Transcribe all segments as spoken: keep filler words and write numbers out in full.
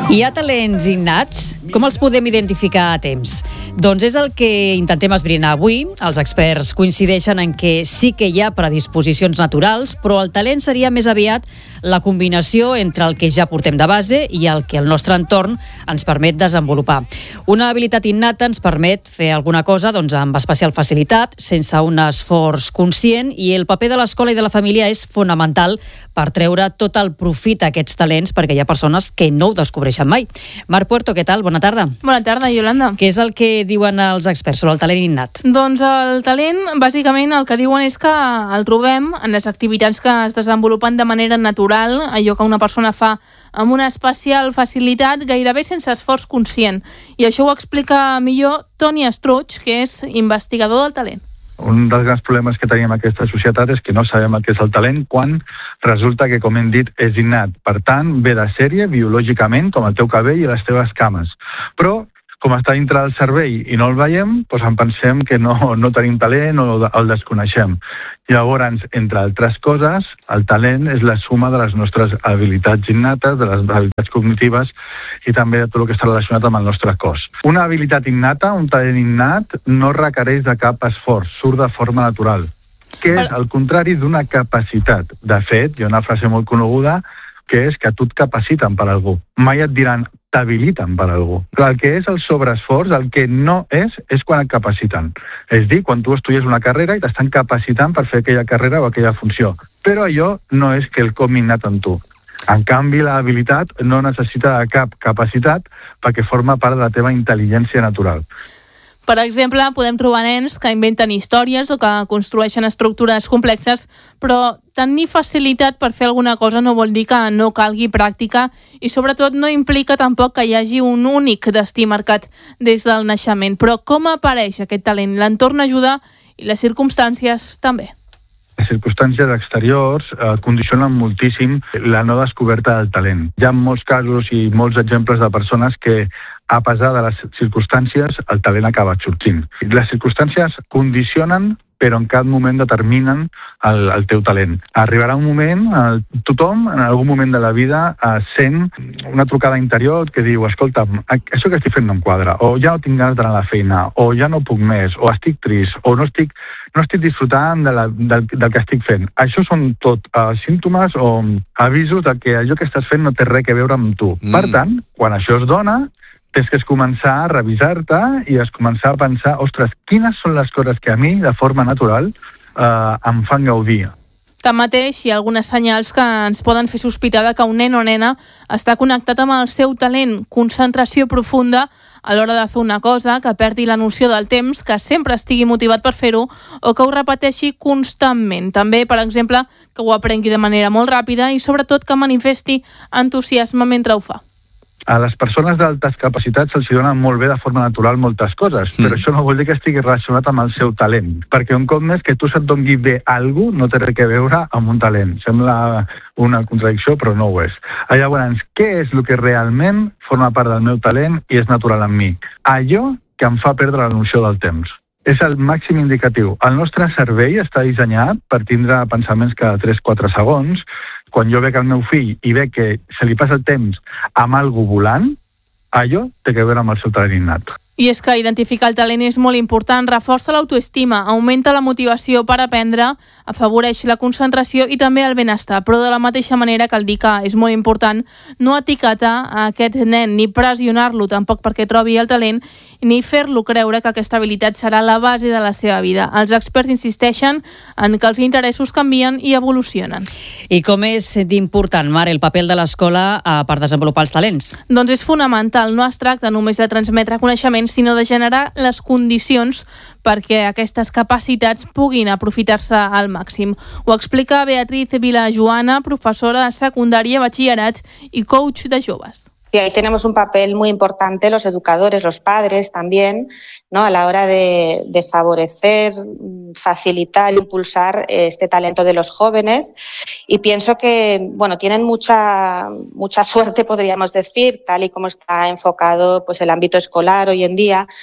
Hi ha talents innats? Com els podem identificar a temps? Doncs és el que intentem esbrinar avui. Els experts coincideixen en que sí que hi ha predisposicions naturals, però el talent seria més aviat la combinació entre el que ja portem de base i el que el nostre entorn ens permet desenvolupar. Una habilitat innata ens permet fer alguna cosa doncs, amb especial facilitat, sense un esforç conscient, i el paper de l'escola i de la família és fonamental per treure tot el profit a aquests talents, perquè hi ha persones que no ho descobreixen mai. Marc Puerto, què tal? Bona tarda. Bona tarda, Iolanda. Què és el que diuen els experts sobre el talent innat? Doncs el talent, bàsicament, el que diuen és que el trobem en les activitats que es desenvolupen de manera natural, allò que una persona fa amb una especial facilitat, gairebé sense esforç conscient. I això ho explica millor Toni Estruch, que és investigador del talent. Un dels grans problemes que tenim en aquesta societat és que no sabem el que és el talent quan resulta que, com hem dit, és innat. Per tant, ve de sèrie biològicament, com el teu cabell i les teves cames. Però, com està dintre del cervell i no el veiem, doncs en pensem que no, no tenim talent o el desconeixem. Llavors, entre altres coses, el talent és la suma de les nostres habilitats innates, de les habilitats cognitives i també de tot el que està relacionat amb el nostre cos. Una habilitat innata, un talent innat, no requereix de cap esforç, surt de forma natural, que és el contrari d'una capacitat. De fet, hi ha una frase molt coneguda que és que a tu et capaciten per algú. Mai et diran t'habiliten per algú. El que és el sobreesforç, el que no és, és quan et capaciten. És dir, quan tu estudies una carrera i t'estan capacitant per fer aquella carrera o aquella funció. Però allò no és que el com innat en tu. En canvi, l'habilitat no necessita cap capacitat perquè forma part de la teva intel·ligència natural. Per exemple, podem trobar nens que inventen històries o que construeixen estructures complexes, però tenir facilitat per fer alguna cosa no vol dir que no calgui pràctica i sobretot no implica tampoc que hi hagi un únic destí marcat des del naixement. Però com apareix aquest talent? L'entorn ajuda i les circumstàncies també. Les circumstàncies exteriors eh, condicionen moltíssim la no descoberta del talent. Hi ha molts casos i molts exemples de persones que a pesar de les circumstàncies, el talent acaba sortint. Les circumstàncies condicionen, però en cap moment determinen el, el teu talent. Arribarà un moment, el, tothom, en algun moment de la vida, eh, sent una trucada interior que diu, escolta, això que estic fent no em quadra, o ja no tinc ganes d'anar a la feina, o ja no puc més, o estic trist, o no estic, no estic disfrutant de la, del, del que estic fent. Això són tot uh, símptomes o avisos de que allò que estàs fent no té res a veure amb tu. Mm. Per tant, quan això es dona, tens que es començar a revisar-te i es començar a pensar, ostres, quines són les coses que a mi, de forma natural, eh, em fan gaudir. Tanmateix, hi ha algunes senyals que ens poden fer sospitar que un nen o nena està connectat amb el seu talent, concentració profunda a l'hora de fer una cosa, que perdi la noció del temps, que sempre estigui motivat per fer-ho o que ho repeteixi constantment. També, per exemple, que ho aprengui de manera molt ràpida i sobretot que manifesti entusiasme mentre ho fa. A les persones d'altes capacitats se'ls donen molt bé de forma natural moltes coses, mm. però això no vol dir que estigui relacionat amb el seu talent, perquè un cop més que tu se't doni bé algú no té res a veure amb un talent. Sembla una contradicció, però no ho és. Llavors, què és el que realment forma part del meu talent i és natural en mi? Allò que em fa perdre la noció del temps. És el màxim indicatiu. El nostre cervell està dissenyat per tindre pensaments cada tres a quatre segons. Quan jo veig el meu fill i veig que se li passa el temps amb algú volant, allò té a veure amb el seu talent innat. I és que identificar el talent és molt important, reforça l'autoestima, augmenta la motivació per aprendre, afavoreix la concentració i també el benestar. Però de la mateixa manera cal dir que és molt important no etiquetar a aquest nen ni pressionar-lo tampoc perquè trobi el talent ni fer-lo creure que aquesta habilitat serà la base de la seva vida. Els experts insisteixen en que els interessos canvien i evolucionen. I com és d'important, Mar, el paper de l'escola eh, per desenvolupar els talents? Doncs és fonamental. No es tracta només de transmetre coneixements, sinó de generar les condicions perquè aquestes capacitats puguin aprofitar-se al màxim. Ho explica Beatriz Vilajoana, professora de secundària, batxillerat i coach de joves. Y ahí tenemos un papel muy importante los educadores, los padres también, ¿no? A la hora de, de favorecer, facilitar, impulsar este talento de los jóvenes. Y pienso que, bueno, tienen mucha, mucha suerte, podríamos decir, tal y como está enfocado pues, el ámbito escolar hoy en día,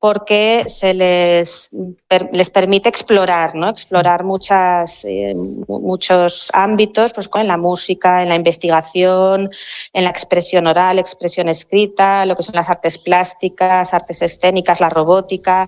porque se les, per, les permite explorar, ¿no? Explorar muchas, eh, muchos ámbitos, pues en la música, en la investigación, en la expresión oral, expresión escrita, lo que son las artes plásticas, artes escénicas, la robòtica.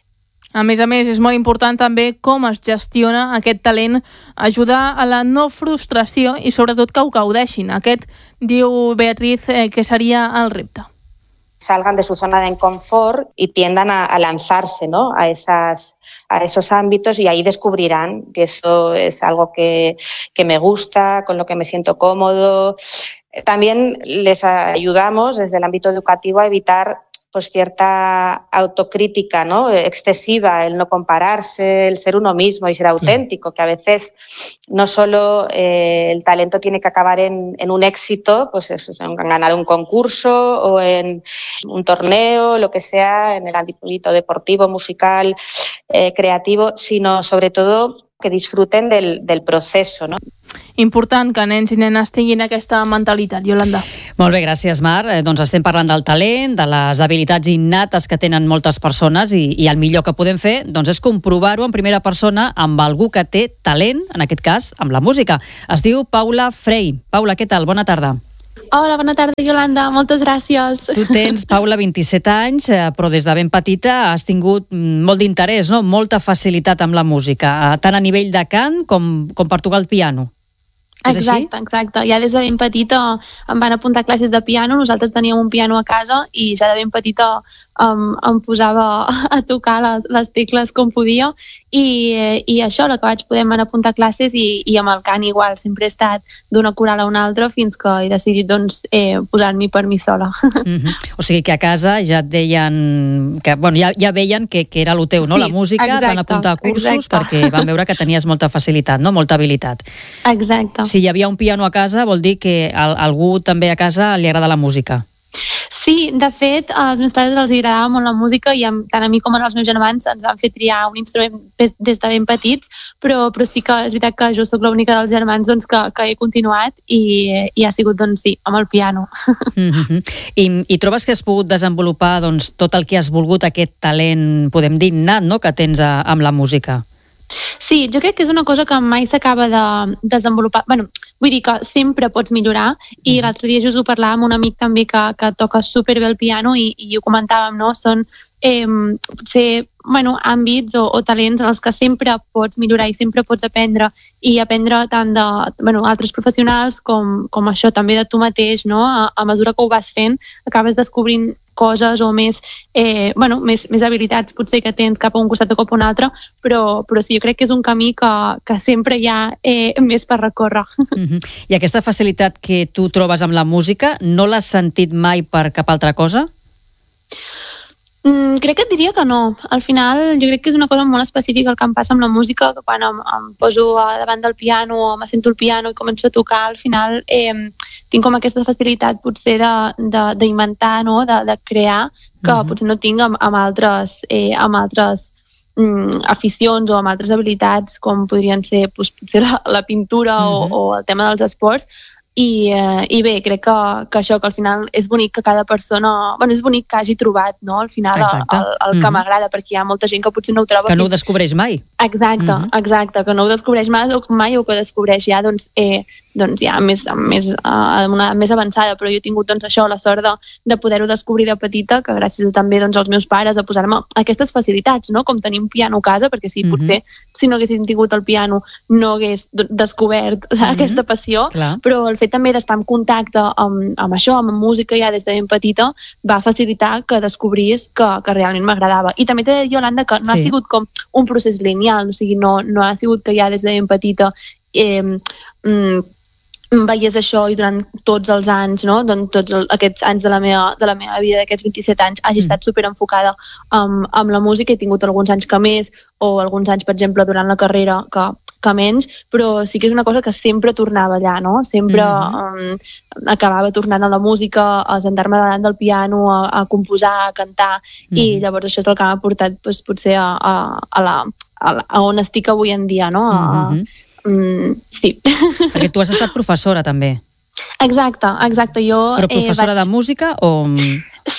A més a més, és molt important també com es gestiona aquest talent, ajudar a la no frustració i sobretot que ho gaudeixin. Aquest, diu Beatriz, eh, que seria el repte. Salgan de su zona de confort y tiendan a, a lanzarse, ¿no? a, esas, a esos ámbitos y ahí descubrirán que eso es algo que, que me gusta, con lo que me siento cómodo. También les ayudamos desde el ámbito educativo a evitar pues cierta autocrítica, ¿no? excesiva, el no compararse, el ser uno mismo y ser auténtico, que a veces no solo eh, el talento tiene que acabar en, en un éxito, pues es, en ganar un concurso o en un torneo, lo que sea, en el ámbito deportivo, musical, eh, creativo, sino sobre todo que disfruten del, del proceso, ¿no? Important que nens i nenes tinguin aquesta mentalitat, Yolanda. Molt bé, gràcies, Mar. Eh, doncs estem parlant del talent, de les habilitats innates que tenen moltes persones i, i el millor que podem fer doncs, és comprovar-ho en primera persona amb algú que té talent, en aquest cas, amb la música. Es diu Paula Frey. Paula, què tal? Bona tarda. Hola, bona tarda, Yolanda. Moltes gràcies. Tu tens, Paula, vint-i-set anys, però des de ben petita has tingut molt d'interès, no? Molta facilitat amb la música, tant a nivell de cant com, com per tocar el piano. Exacte, exacte. Ja des de ben petita em van apuntar classes de piano, nosaltres teníem un piano a casa i ja de ben petita um, em posava a tocar les, les tecles com podia i, i això, la que vaig poder em van apuntar classes i, i amb el cant igual, sempre he estat d'una coral a una altra fins que he decidit doncs, eh, posar-m'hi per mi sola. Mm-hmm. O sigui que a casa ja et deien, que, bueno, ja, ja veien que, que era el teu, no? Sí, la música, exacte, van apuntar cursos exacte. Perquè van veure que tenies molta facilitat, no? Molta habilitat. Exacte. Si hi havia un piano a casa, vol dir que a algú també a casa li agrada la música. Sí, de fet, als meus pares els agradava molt la música i tant a mi com als meus germans ens van fer triar un instrument des de ben petits, però, però sí que és veritat que jo sóc l'única dels germans doncs, que, que he continuat i, i ha sigut, doncs sí, amb el piano. Mm-hmm. I, I trobes que has pogut desenvolupar doncs, tot el que has volgut, aquest talent, podem dir, innat, no?, que tens a, amb la música? Sí, jo crec que és una cosa que mai s'acaba de desenvolupar. Bueno, vull dir que sempre pots millorar i mm. l'altre dia just ho parlàvem amb un amic també que, que toca superbé el piano i, i ho comentàvem, no? Són eh, potser bueno, àmbits o, o talents en els que sempre pots millorar i sempre pots aprendre i aprendre tant de bueno, altres professionals com, com això també de tu mateix, no? A, a mesura que ho vas fent acabes descobrint coses o més, eh, bueno, més, més habilitats potser que tens cap a un costat o cap a un altre, però, però sí, jo crec que és un camí que, que sempre hi ha eh, més per recórrer. Mm-hmm. I aquesta facilitat que tu trobes amb la música, no l'has sentit mai per cap altra cosa? Mm, crec que et diria que no. Al final jo crec que és una cosa molt específica el que em passa amb la música, que quan em, em poso davant del piano o me sento el piano i començo a tocar, al final eh, tinc com aquesta facilitat potser d'inventar, no? de, de crear, que uh-huh. potser no tinc amb, amb altres, eh, amb altres mm, aficions o amb altres habilitats com podrien ser pues, potser la, la pintura uh-huh. o, o el tema dels esports. I, eh, i bé, crec que, que això, que al final és bonic que cada persona, bueno, és bonic que hagi trobat, no?, al final el, el, el que mm-hmm. m'agrada, perquè hi ha molta gent que potser no ho troba. Que no ho descobreix mai. Exacte, mm-hmm. exacte, que no ho descobreix mai o, mai, o que descobreix ja, doncs, eh, doncs ja més, més, uh, una més avançada, però jo he tingut doncs, això, la sort de, de poder-ho descobrir de petita, que gràcies a, també doncs, als meus pares a posar-me aquestes facilitats, no?, com tenir un piano a casa, perquè sí, mm-hmm. potser si no haguessin tingut el piano no hagués descobert mm-hmm. aquesta passió, clar. Però el fet també d'estar en contacte amb, amb això, amb música ja des de ben petita, va facilitar que descobrís que, que realment m'agradava. I també t'he de dir, Yolanda, que no sí. ha sigut com un procés lineal, o sigui, no, no ha sigut que ja des de ben petita eh, mm, veies això i durant tots els anys, no? Doncs tots el, aquests anys de la meva, de la meva vida, d'aquests vint-i-set anys, hagi mm. estat super enfocada amb, amb la música. He tingut alguns anys que més, o alguns anys, per exemple, durant la carrera que, que menys, però sí que és una cosa que sempre tornava allà, no? Sempre mm-hmm. um, acabava tornant a la música, a sentar-me davant del piano, a, a composar, a cantar, mm-hmm. i llavors això és el que m'ha portat doncs, potser a, a, a, la, a, la, a on estic avui en dia, no? A, mm-hmm. Mm, sí. Perquè tu has estat professora també. Exacte, exacte. Jo, Però professora eh, vaig... de música o...?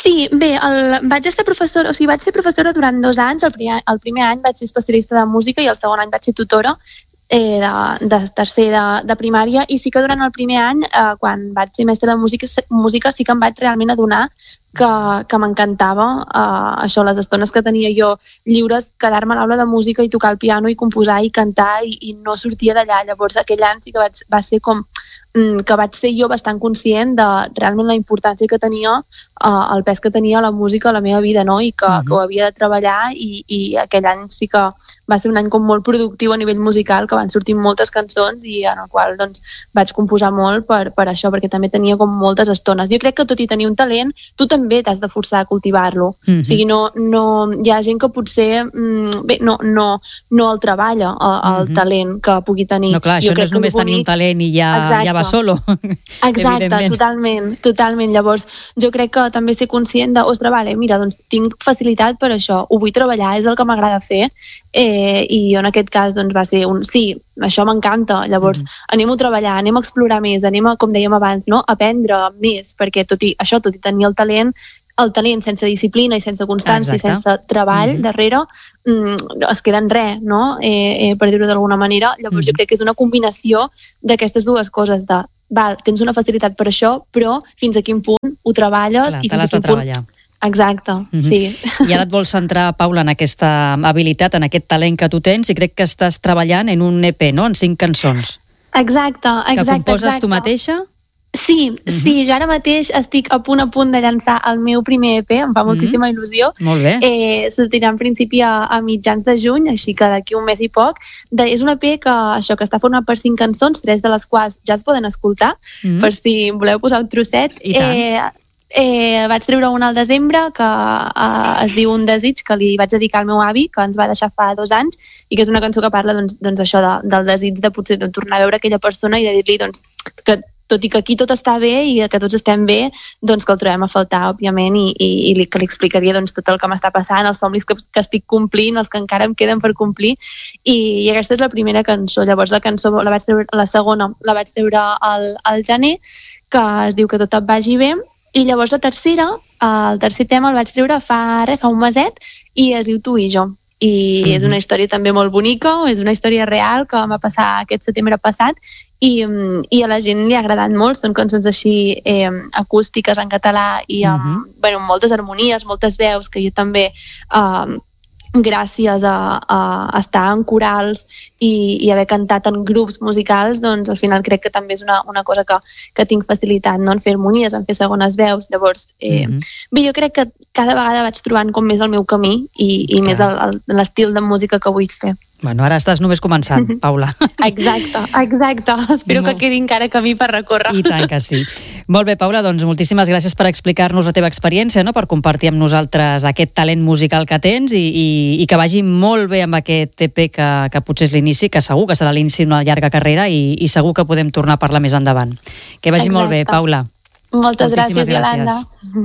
Sí, bé, el, vaig estar professora, o sigui, vaig ser professora durant dos anys. El primer, el primer any vaig ser especialista de música i el segon any vaig ser tutora eh, de, de tercer de, de primària, i sí que durant el primer any, eh, quan vaig ser mestra de música, música sí que em vaig realment adonar que, que m'encantava eh, això, les estones que tenia jo lliures, quedar-me a l'aula de música i tocar el piano i composar i cantar i, i no sortia d'allà. Llavors aquell any sí que vaig, va ser com que vaig ser jo bastant conscient de realment la importància que tenia, uh, el pes que tenia la música a la meva vida, no? I que, uh-huh. que ho havia de treballar, i, i aquell any sí que va ser un any com molt productiu a nivell musical, que van sortir moltes cançons i en el qual doncs, vaig composar molt per, per això, perquè també tenia com moltes estones. Jo crec que tot i tenir un talent, tu també t'has de forçar a cultivar-lo. Uh-huh. O sigui, no, no, hi ha gent que potser mm, bé, no, no, no el treballa, el, el uh-huh. talent que pugui tenir. No, clar, això jo no és només tenir un talent i ja, ja va solo. Exacte, totalment, totalment. Llavors, jo crec que també ser conscient de, ostres, vale, mira, doncs tinc facilitat per això, ho vull treballar, és el que m'agrada fer, eh, i jo en aquest cas doncs va ser un sí, això m'encanta, llavors mm. anem a treballar, anem a explorar més, anem a, com dèiem abans, no? aprendre més, perquè tot i això, tot i tenir el talent, el talent sense disciplina i sense constància i sense treball mm-hmm. darrere mm, es queda en res, no? Eh, eh, per dir-ho d'alguna manera. Llavors mm-hmm. jo crec que és una combinació d'aquestes dues coses, de val, tens una facilitat per això, però fins a quin punt ho treballes. Clar, i fins a quin punt... Exacte, mm-hmm. sí. I ara et vols centrar, Paula, en aquesta habilitat, en aquest talent que tu tens, i crec que estàs treballant en un E P, no? En cinc cançons. Exacte, exacte. Que composes exacte. tu mateixa? Sí, uh-huh. sí, jo ara mateix estic a punt a punt de llançar el meu primer E P, em fa moltíssima uh-huh. il·lusió. Molt bé. Eh, sortirà en principi a, a mitjans de juny, així que d'aquí un mes i poc. De, és un E P que, això, que està format per cinc cançons, tres de les quals ja es poden escoltar, uh-huh. per si voleu posar un trosset. I tant. Eh, eh, vaig treure una al desembre, que eh, es diu Un desig, que li vaig dedicar al meu avi, que ens va deixar fa dos anys, i que és una cançó que parla doncs, doncs això de, del desig de potser de tornar a veure aquella persona i de dir-li doncs, que tot i que aquí tot està bé i que tots estem bé, doncs que el trobem a faltar, òbviament, i, i, i que li explicaria doncs, tot el que m'està passant, els somnis que, que estic complint, els que encara em queden per complir, i, i aquesta és la primera cançó. Llavors la cançó, la, vaig treure, la segona la vaig treure al, al gener, que es diu Que tot et vagi bé, i llavors la tercera, el tercer tema el vaig treure fa, res, fa un meset, i es diu Tu i jo. I mm-hmm. és una història també molt bonica, és una història real que va passar aquest setembre passat, i, i a la gent li ha agradat molt. Són cançons així eh, acústiques en català i amb, mm-hmm. bueno, moltes harmonies, moltes veus, que jo també eh, gràcies a, a estar en corals i, i haver cantat en grups musicals, doncs al final crec que també és una, una cosa que, que tinc facilitat, no? En fer harmonies, en fer segones veus. Llavors, eh, mm-hmm. bé, jo crec que cada vegada vaig trobant com més el meu camí i, i més el, el, l'estil de música que vull fer. Bueno, ara estàs només començant, Paula. Exacte, exacte. Espero Molt... que quedi encara camí per recórrer. I tant que sí. Molt bé, Paula, doncs moltíssimes gràcies per explicar-nos la teva experiència, no? Per compartir amb nosaltres aquest talent musical que tens i, i, i que vagi molt bé amb aquest E P que, que potser és l'inici, que segur que serà l'inici d'una llarga carrera i, i segur que podem tornar a parlar més endavant. Que vagi Exacte. Molt bé, Paula. Moltes gràcies, Yolanda.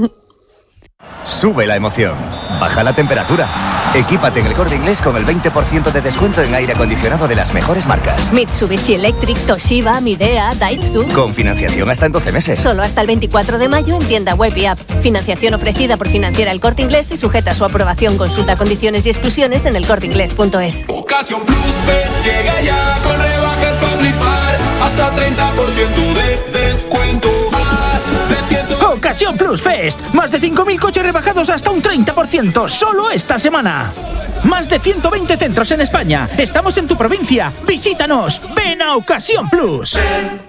Sube la emoción, baja la temperatura. Equípate en El Corte Inglés con el veinte por ciento de descuento en aire acondicionado de las mejores marcas. Mitsubishi Electric, Toshiba, Midea, Daitsu. Con financiación hasta en doce meses. Solo hasta el veinticuatro de mayo en tienda web y app. Financiación ofrecida por Financiera El Corte Inglés y sujeta a su aprobación. Consulta condiciones y exclusiones en el corte inglés punto es. Ocasión Plus Fest llega ya con rebajas para flipar. Hasta treinta por ciento de descuento. Más de ciento... Ocasión Plus Fest. Más de cinco mil coches rebajados hasta un treinta por ciento. Solo esta semana. Más de ciento veinte centros en España. Estamos en tu provincia. Visítanos. Ven a Ocasión Plus. Ven.